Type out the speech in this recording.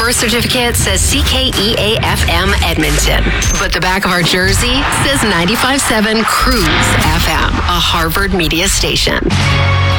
birth certificate says CKEA-FM Edmonton, but the back of our jersey says 95.7 Cruise FM, a Harvard media station.